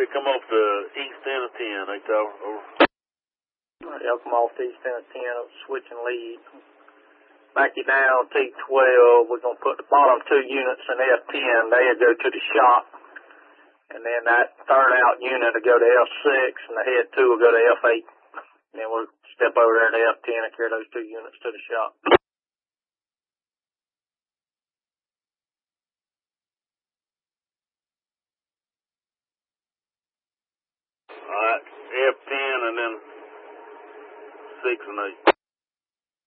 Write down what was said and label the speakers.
Speaker 1: come off the east end of 10, they tower. Over.
Speaker 2: Y'all come off the east end of 10, switching lead. Back you down, T12, we're going to put the bottom two units in F10. They'll go to the shop. And then that third out unit will go to F6, and the head two will go to F8. And then we'll step over there to F10 and carry those two units to the shop.
Speaker 1: All right, F10 and then 6 and 8.